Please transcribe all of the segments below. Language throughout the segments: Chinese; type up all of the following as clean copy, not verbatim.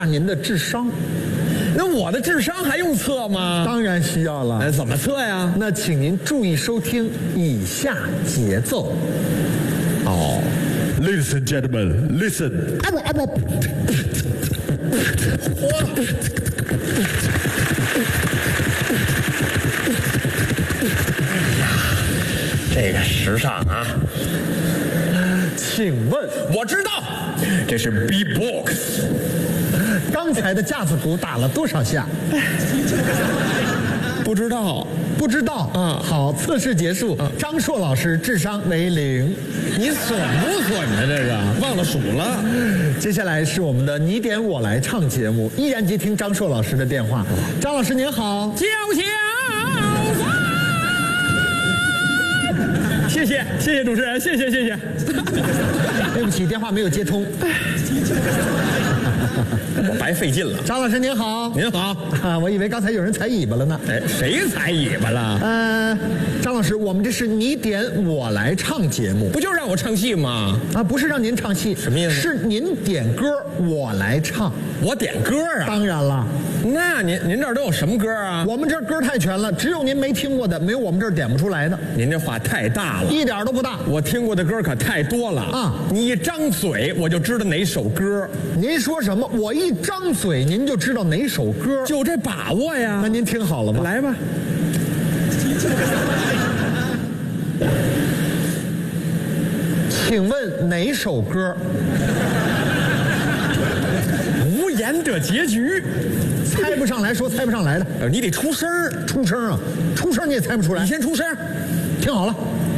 您的智商。 那我的智商还用测吗？ 当然需要了。 怎么测呀？ 那请您注意收听以下节奏。 哦 Ladies and gentlemen, listen. 这个时尚啊！ 请问， 我知道，这是 B-box。 刚才的架子鼓打了多少下？ 不知道， 不知道。好，测试结束。张硕老师智商为0。 你损不损呢？这个忘了数了。 接下来是我们的你点我来唱节目，依然接听张硕老师的电话。张老师您好。 叫嚣！谢谢主持人，谢谢。 对不起，电话没有接通。 我白费劲了。 张老师您好。 您好。 我以为刚才有人踩尾巴了呢。 哎，谁踩尾巴了？ 张老师，我们这是你点我来唱节目， 不就让我唱戏吗？ 不是让您唱戏， 什么意思？ 是您点歌，我来唱。 我点歌啊？ 当然了。 那您这儿都有什么歌啊？ 我们这儿歌太全了，只有您没听过的，没有我们这儿点不出来的。 您这话太大了， 一点都不大。 我听过的歌可太多了啊！你一张嘴我就知道哪首歌。 您说什么？我一张嘴您就知道哪首歌？ 就这把握呀！ 那您听好了吧？ 来吧。 请问哪首歌？ 无言的结局。 猜不上来说猜不上来的。 你得出声儿， 出声啊！出声你也猜不出来。 你先出声。 听好了。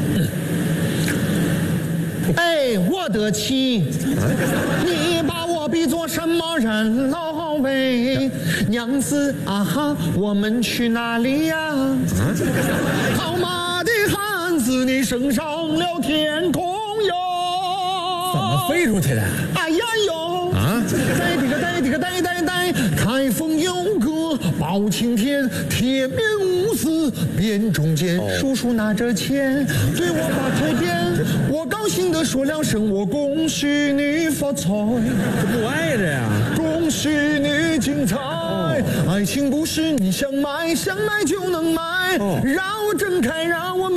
哎，我的妻，你把我比作什么人？老喂，娘子啊哈，我们去哪里呀？套马的汉子，你升上了天空哟！ 怎么飞出去的？ 哎呀哟！呆的个呆的个呆呆呆，开封有个包青天，铁面无私辨忠奸。叔叔拿着钱对我把头点，我高兴地说两声，我恭喜你发财。 这不挨着呀？ 恭喜你精彩。爱情不是你想买就能买，让我睁开，让我